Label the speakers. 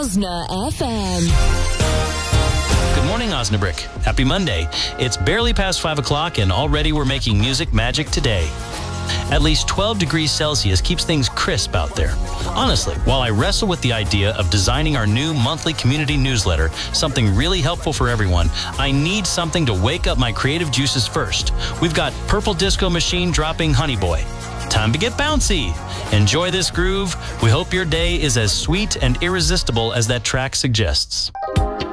Speaker 1: Osna FM.
Speaker 2: Good morning, Osnabrück. Happy Monday. It's barely past 5 o'clock and already we're making music magic today. At least 12 degrees Celsius keeps things crisp out there. Honestly, while I wrestle with the idea of designing our new monthly community newsletter, something really helpful for everyone, I need something to wake up my creative juices first. We've got Purple Disco Machine dropping Honey Boy. Time to get bouncy. Enjoy this groove. We hope your day is as sweet and irresistible as that track suggests.